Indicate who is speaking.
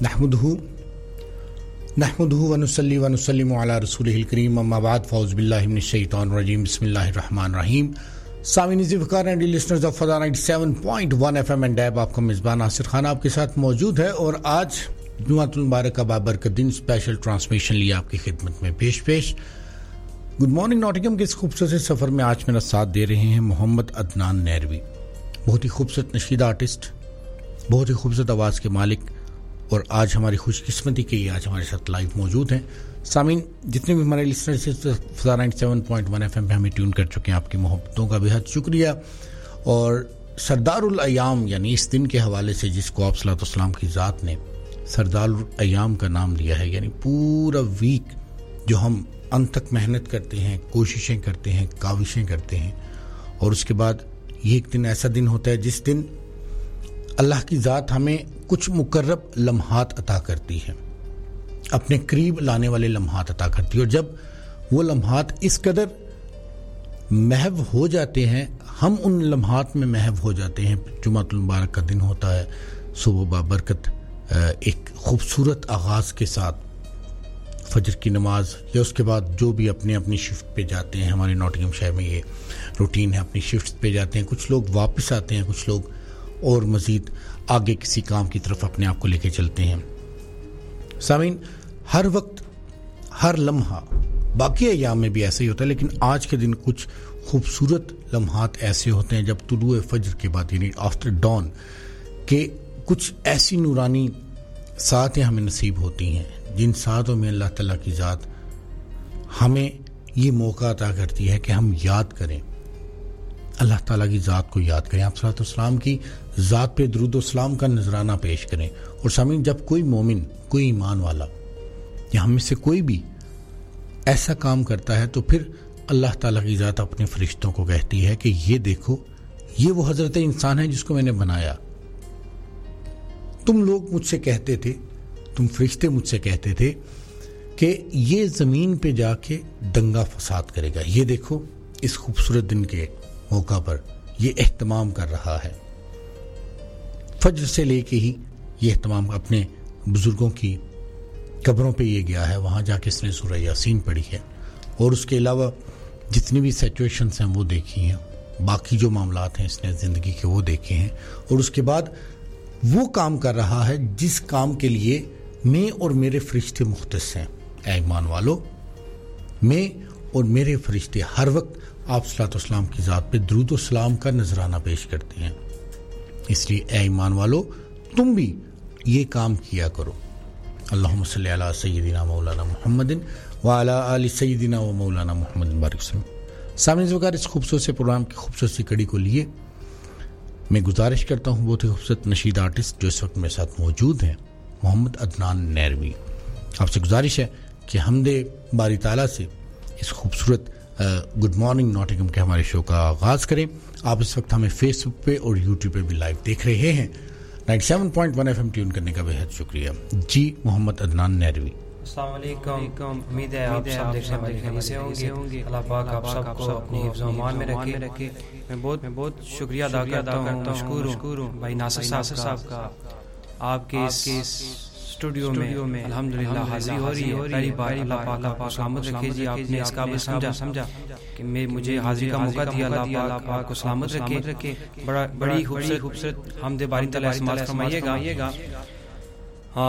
Speaker 1: नहमदुहु व नुसल्ली व नुसल्लिमु अला रसूलिहिल करीम अम्मा बाद फ़ौज़ बिल्लाहि मिनश शैतानिर रजीम बिस्मिल्लाहिर रहमानिर रहीम। सामीन ज़िफ़कार and listeners of फज़ा 97.1 FM and dab, आपका मेज़बान नासिर खान आपके साथ मौजूद है और आज जुमातुल मुबारक का बाबरकत दिन स्पेशल ट्रांसमिशन लिए आपकी खिदमत में पेश। गुड मॉर्निंग नॉटिंघम के इस खूबसूरत सफ़र में आज मेरा साथ दे रहे हैं मोहम्मद अदनान नैरवी, बहुत ही खूबसूरत नशीदा आर्टिस्ट, बहुत ही खूबसूरत आवाज़ के मालिक, और आज हमारी खुशकिस्मती के आज हमारे साथ लाइव मौजूद हैं। सामीन, जितने भी हमारे लिसनर्स फज़ा 97.1 FM पे हमें ट्यून कर चुके हैं, आपकी मोहब्बतों का बेहद शुक्रिया। और सरदारुल अयाम यानी इस दिन के हवाले से जिसको आप सल्लल्लाहु अलैहि वसल्लम की ज़ात ने सरदारुल अयाम का नाम दिया है, यानी पूरा वीक जो हम अंत तक मेहनत करते हैं, कोशिशें करते हैं, काविशें करते हैं, और उसके बाद ये एक दिन ऐसा दिन होता है जिस दिन अल्लाह की ज़ात हमें कुछ मुकर्रब लम्हात अता करती है, अपने करीब लाने वाले लम्हात अता करती है। और जब वो लम्हात इस कदर महव हो जाते हैं, हम उन लम्हात में महव हो जाते हैं। जुमातुल मुबारक का दिन होता है, सुबह बाबरकत एक खूबसूरत आगाज़ के साथ फजर की नमाज या उसके बाद जो भी अपने अपनी शिफ्ट पे जाते हैं, हमारे नॉटिंघम शहर में ये रूटीन है, अपनी शिफ्ट पे जाते हैं, कुछ लोग वापस आते हैं, कुछ लोग और मज़ीद आगे किसी काम की तरफ अपने आप को लेके चलते हैं। सामीन, हर वक्त हर लम्हा, बाकी अय्याम में भी ऐसा ही होता है, लेकिन आज के दिन कुछ खूबसूरत लम्हात ऐसे होते हैं जब तुलुए फजर के बाद यानी आफ्टर डॉन के कुछ ऐसी नूरानी सातें हमें नसीब होती हैं जिन सातों में अल्लाह ताला की ज़ात हमें ये मौका अता करती है कि हम याद करें, अल्लाह ताला की ज़ात को याद करें, आप सल्लल्लाहु अलैहि वसल्लम की ज़ात पे दुरूद व सलाम का नजराना पेश करें। और सामीन, जब कोई मोमिन, कोई ईमान वाला या हम में से कोई भी ऐसा काम करता है तो फिर अल्लाह ताला की ज़ात अपने फरिश्तों को कहती है कि ये देखो, ये वो हज़रत इंसान है जिसको मैंने बनाया। तुम लोग मुझसे कहते थे, तुम फरिश्ते मुझसे कहते थे कि ये ज़मीन पे जाके दंगा फसाद करेगा, ये देखो इस खूबसूरत दिन के मौका पर ये एहतमाम कर रहा है। फजर से लेके ही ये एहतमाम अपने बुजुर्गों की कब्रों पे ये गया है, वहाँ जाके इसने सूरह यासीन पढ़ी है, और उसके अलावा जितनी भी सिचुएशंस हैं वो देखी हैं, बाकी जो मामलात हैं इसने ज़िंदगी के वो देखे हैं, और उसके बाद वो काम कर रहा है जिस काम के लिए मैं और मेरे फरिश्ते मुख्तस हैं। ऐ ईमान वालों, मैं और मेरे फरिश्ते हर वक्त आप सल्लल्लाहु अलैहि वसल्लम की ज़ात पे दुरूद व सलाम का नजराना पेश करते हैं। इसलिए ऐ ईमान वालों, तुम भी ये काम किया करो। अल्लाहुम्मा सल्ली अला सय्यिदिना मौलाना मुहम्मदिन व अला आलि सय्यिदिना व मौलाना मुहम्मदिन बारिक वसल्लम। सामने वकार इस खूबसूरत से प्रोग्राम की खूबसूरत सी कड़ी को लिए मैं गुजारिश करता हूँ बहुत ही खूबसूरत नशीद आर्टिस्ट जो इस वक्त मेरे साथ मौजूद हैं, मोहम्मद अदनान नैरवी, आपसे गुजारिश है कि हमदे बारी ताला से इस खूबसूरत गुड मॉर्निंग नॉटिंघम के हमारे शो का आगाज़ करें। आप इस वक्त हमें फेसबुक पे और यूट्यूब पे भी लाइव देख रहे हैं। 97.1 FM ट्यून करने का बेहद शुक्रिया जी। मोहम्मद अदनान नैरवी,
Speaker 2: अस्सलाम वालेकुम। उम्मीद है आप सब देख रहे से होंगे। अल्लाह पाक आप सबको अपनी हिफ्ज़ व अमान में रखे। मैं बहुत शुक्रिया अदा करता हूँ, मशकूर हूँ भाई नासिर साहब का, आपके इस स्टूडियो में अल्हम्दुलिल्लाह हाज़िरी हो रही है। पहली बार अल्लाह पाक आपको सलामत रखे जी, आपने इस काबिल समझा कि मुझे हाज़िरी का मौका दिया। अल्लाह पाक को सलामत रखे। बड़ी खूबसूरत हमदे बारी तआला इस्तेमाल फरमाइएगा।